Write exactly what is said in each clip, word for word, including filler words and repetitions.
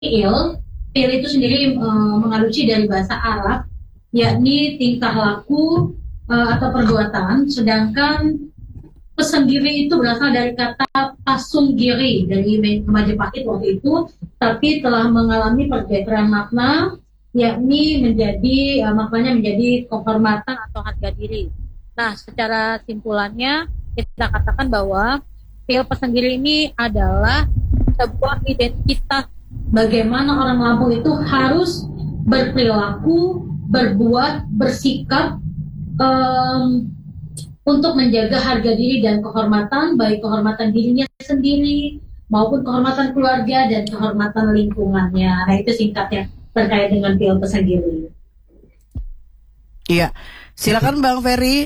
fi'il, fi'il itu sendiri uh, mengadopsi dari bahasa Arab, yakni tingkah laku uh, atau perbuatan, sedangkan pesendiri itu berasal dari kata pasunggiri dari Majapahit waktu itu, tapi telah mengalami pergeseran makna, yakni menjadi uh, maknanya menjadi kehormatan atau harga diri. Nah, secara simpulannya kita katakan bahwa fi'il pesendiri ini adalah sebuah identitas bagaimana orang Lampung itu harus berperilaku, berbuat, bersikap um, untuk menjaga harga diri dan kehormatan, baik kehormatan dirinya sendiri maupun kehormatan keluarga dan kehormatan lingkungannya. Nah, itu singkatnya terkait dengan fi'il pesendiri. Iya, silakan Bang Ferry.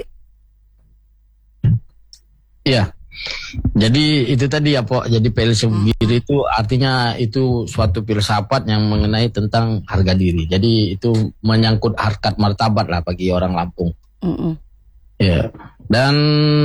Iya. Jadi itu tadi ya Pok, jadi fi'il pesendiri itu artinya itu suatu filsafat yang mengenai tentang harga diri. Jadi itu menyangkut harkat martabat lah bagi orang Lampung. Mm-mm. Ya. Dan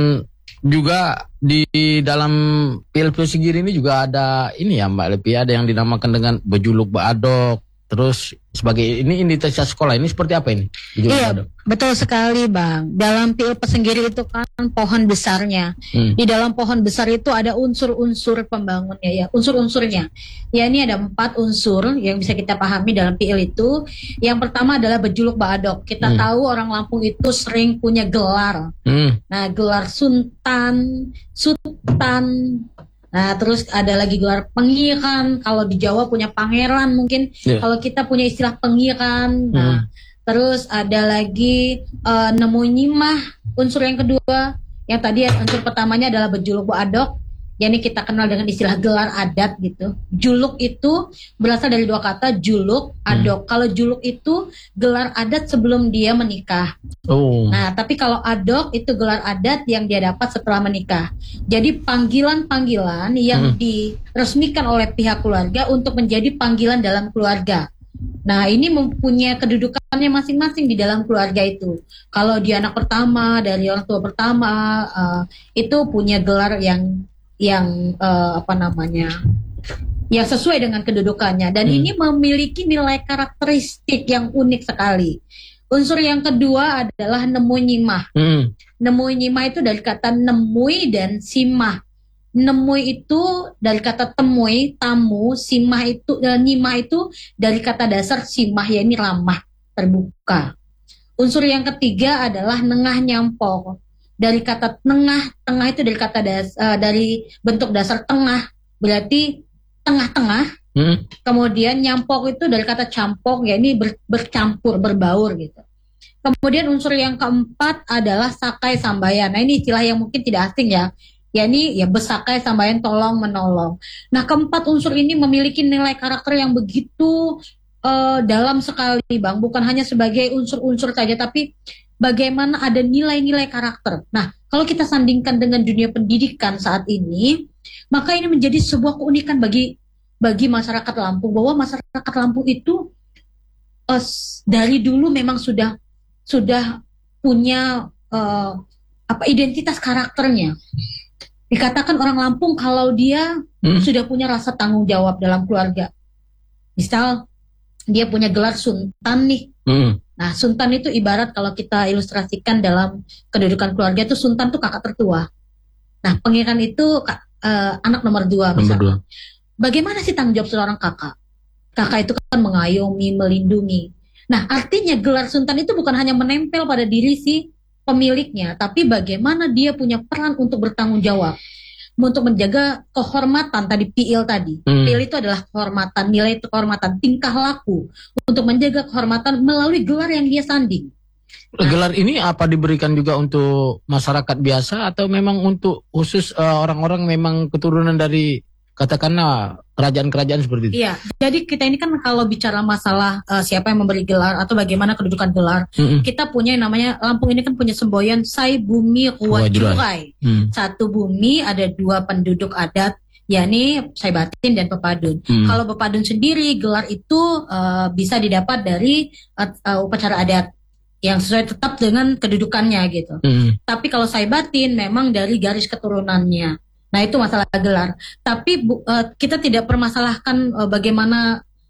juga di dalam fi'il pesendiri ini juga ada ini ya Mbak Lepi, ada yang dinamakan dengan bejuluk Baadok. Terus sebagai ini identitas sekolah ini seperti apa ini? Iya, betul sekali Bang. Dalam fi'il pesendiri itu kan pohon besarnya. Hmm. Di dalam pohon besar itu ada unsur-unsur pembangunnya ya, unsur-unsurnya. Ya, ini ada empat unsur yang bisa kita pahami dalam fi'il itu. Yang pertama adalah bejuluk Baadok. Kita hmm. tahu orang Lampung itu sering punya gelar. Hmm. Nah, gelar Sultan, Sultan. Nah, terus ada lagi gelar pengiran. Kalau di Jawa punya pangeran mungkin. Yeah. Kalau kita punya istilah pengiran. Nah, mm. terus ada lagi uh, nemu nyimah. Unsur yang kedua, yang tadi unsur pertamanya adalah bejuluk Baadok. Yani kita kenal dengan istilah gelar adat gitu. Juluk itu berasal dari dua kata, juluk, adok. Hmm. Kalau juluk itu gelar adat sebelum dia menikah. Oh. Nah, tapi kalau adok itu gelar adat yang dia dapat setelah menikah. Jadi panggilan-panggilan yang hmm. diresmikan oleh pihak keluarga untuk menjadi panggilan dalam keluarga. Nah, ini mempunyai kedudukannya masing-masing di dalam keluarga itu. Kalau dia anak pertama dari orang tua pertama, uh, itu punya gelar yang yang uh, apa namanya yang sesuai dengan kedudukannya dan hmm. ini memiliki nilai karakteristik yang unik sekali. Unsur yang kedua adalah nemu nyimah. Hmm. Nemu nyimah itu dari kata nemui dan simah. Nemui itu dari kata temui, tamu, simah itu uh, nyimah itu dari kata dasar simah, yakni ramah, terbuka. Unsur yang ketiga adalah nengah nyampol. Dari kata tengah, tengah itu dari kata das, uh, dari bentuk dasar tengah, berarti tengah-tengah. Hmm. Kemudian nyampok itu dari kata campok, ya ini ber, bercampur, berbaur gitu. Kemudian unsur yang keempat adalah sakai sambayan. Nah, ini istilah yang mungkin tidak asing ya. Ya ini ya besakai sambayan, tolong menolong. Nah, keempat unsur ini memiliki nilai karakter yang begitu uh, dalam sekali, Bang. Bukan hanya sebagai unsur-unsur saja, tapi bagaimana ada nilai-nilai karakter. Nah, kalau kita sandingkan dengan dunia pendidikan saat ini, maka ini menjadi sebuah keunikan bagi bagi masyarakat Lampung, bahwa masyarakat Lampung itu uh, dari dulu memang sudah sudah punya uh, apa identitas karakternya. Dikatakan orang Lampung kalau dia hmm. sudah punya rasa tanggung jawab dalam keluarga. Misal dia punya gelar sultan nih. Hmm. Nah, sultan itu ibarat kalau kita ilustrasikan dalam kedudukan keluarga itu sultan itu kakak tertua. Nah, pangeran itu uh, anak nomor dua misalnya. Nomor dua. Bagaimana sih tanggung jawab seorang kakak? Kakak itu kan mengayomi, melindungi. Nah, artinya gelar sultan itu bukan hanya menempel pada diri si pemiliknya, tapi bagaimana dia punya peran untuk bertanggung jawab. Untuk menjaga kehormatan tadi fi'il tadi. Hmm. Fi'il itu adalah kehormatan, nilai kehormatan, tingkah laku untuk menjaga kehormatan melalui gelar yang dia sanding. Nah, gelar ini apa diberikan juga untuk masyarakat biasa atau memang untuk khusus uh, orang-orang memang keturunan dari katakanlah kerajaan-kerajaan seperti itu? Iya, jadi kita ini kan kalau bicara masalah uh, siapa yang memberi gelar atau bagaimana kedudukan gelar, mm-hmm. kita punya yang namanya, Lampung ini kan punya semboyan Sai Bumi Wajurai. Mm. Satu bumi ada dua penduduk adat, yakni Sai Batin dan Pepadun. Mm. Kalau Pepadun sendiri gelar itu uh, bisa didapat dari uh, uh, upacara adat yang sesuai tetap dengan kedudukannya gitu. Mm. Tapi kalau Sai Batin memang dari garis keturunannya. Nah, itu masalah gelar. Tapi bu, uh, kita tidak permasalahkan uh, bagaimana